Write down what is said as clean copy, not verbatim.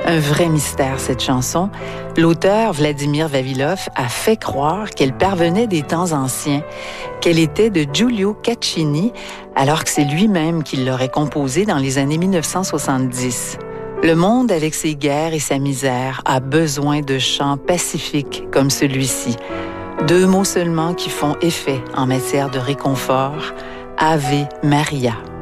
Un vrai mystère, cette chanson. L'auteur, Vladimir Vavilov, a fait croire qu'elle parvenait des temps anciens, qu'elle était de Giulio Caccini, alors que c'est lui-même qui l'aurait composée dans les années 1970. Le monde, avec ses guerres et sa misère, a besoin de chants pacifiques comme celui-ci. 2 mots seulement qui font effet en matière de réconfort. Ave Maria.